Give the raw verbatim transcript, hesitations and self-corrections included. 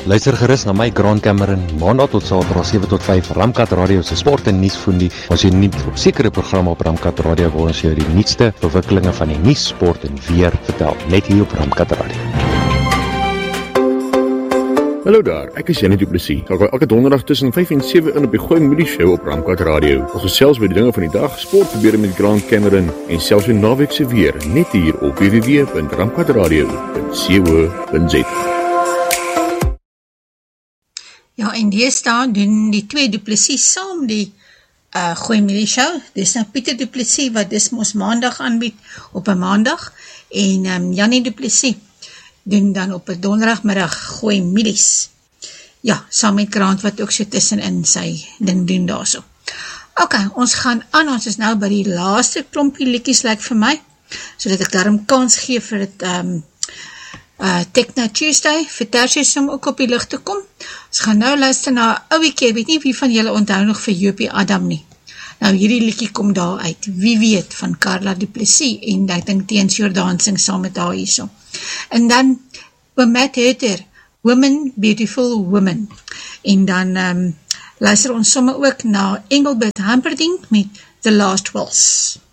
Luister gerus na my Grant Cameron, maandag tot saterdag sewe tot vyf, Ramkat Radio se sport en nuusfundie. Ons is nie op sekere programme op Ramkat Radio waar ons jou die nuutste verwikkelinge van die nuus, sport en weer vertel, net hier op Ramkat Radio. Hallo daar, ek is Jenny Du Plessis. Ek hoor elke donderdag tussen vyf en sewe in op die Gooi Moelie Show op Ramkat Radio. Ons gesels oor die dinge van die dag, sport gebeure met Grant Cameron en selfs die naweek se weer, net hier op w w w punt ramkatradio punt co punt z a. Ja, en deesdae doen die twee Du Plessis saam die uh, Gooi Moelie Show. Dis nou Pieter Du Plessis wat dis mos maandag aanbied op 'n maandag en um, Jannie Du Plessis doen dan op 'n donderdagmiddag Gooi Milies. Ja, saam met Grant wat ook so tussenin sy ding doen daarso. Ok, ons gaan aan, ons is nou by die laaste klompie liedjies lyk vir my, so dat ek daarom kans gee vir het um, uh, Techno Tuesday, vir Tertius om ook op die lig te kom. Ons gaan nou luister na ouwiekie, ek weet nie wie van julle onthou nog vir Jopie Adam nie. Nou hierdie liedjie kom daar uit, wie weet, van Carla Du Plessis, en ek dink Teens Jordansing saam met haar hierso. En dan oom Matt Hutter, Woman, Beautiful Woman. En dan um, luister ons somme ook na Engelbert Humperdinck met The Last Waltz.